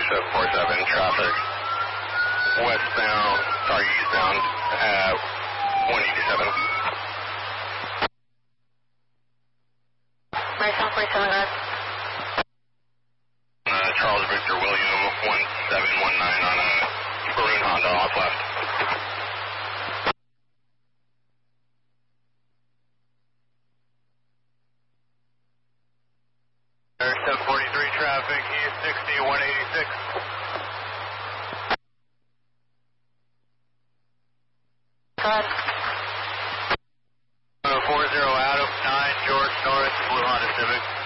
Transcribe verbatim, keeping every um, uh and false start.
seven four seven, traffic westbound, sorry, eastbound at one eighty-seven. My seven four seven, guys. Uh, Charles Victor William, one seven one nine on a Maroon Honda off left. seven forty-three traffic, East sixty, one eighty-six. Good. Uh, four zero Adam, nine George North, Blue Honda Civic.